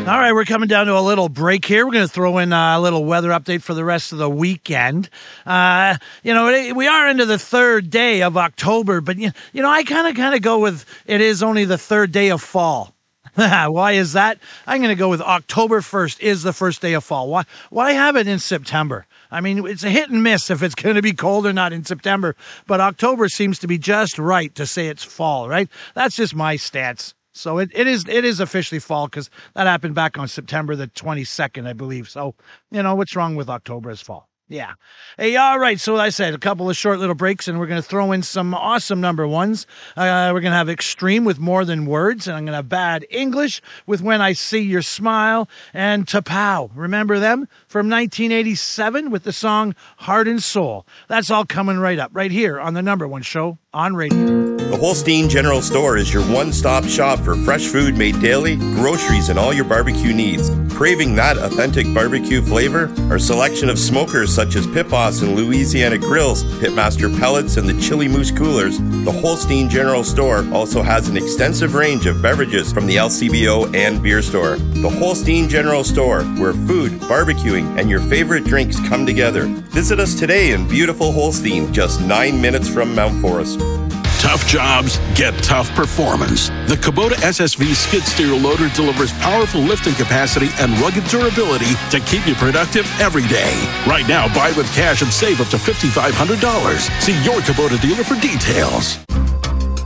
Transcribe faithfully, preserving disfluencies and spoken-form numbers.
All right, we're coming down to a little break here. We're going to throw in a little weather update for the rest of the weekend. Uh, you know, we are into the third day of October, but, you know, I kind of kind of go with it is only the third day of fall. Why is that? I'm going to go with October first is the first day of fall. Why, why have it in September? I mean, it's a hit and miss if it's going to be cold or not in September, but October seems to be just right to say it's fall, right? That's just my stance. So it, it is it is officially fall because that happened back on September the twenty-second, I believe. So, you know, what's wrong with October is fall. Yeah. Hey, all right. So I said a couple of short little breaks, and we're going to throw in some awesome number ones. Uh, we're going to have Extreme with More Than Words, and I'm going to have Bad English with When I See Your Smile, and T'Pow. Remember them? From nineteen eighty-seven with the song Heart and Soul. That's all coming right up, right here on the number one show on radio. The Holstein General Store is your one-stop shop for fresh food made daily, groceries, and all your barbecue needs. Craving that authentic barbecue flavor? Our selection of smokers such as Pit Boss and Louisiana Grills, Pitmaster Pellets, and the Chili Moose Coolers, the Holstein General Store also has an extensive range of beverages from the L C B O and beer store. The Holstein General Store, where food, barbecuing, and your favorite drinks come together. Visit us today in beautiful Holstein, just nine minutes from Mount Forest. Tough jobs get tough performance. The Kubota S S V skid steer loader delivers powerful lifting capacity and rugged durability to keep you productive every day. Right now, buy with cash and save up to five thousand five hundred dollars. See your Kubota dealer for details.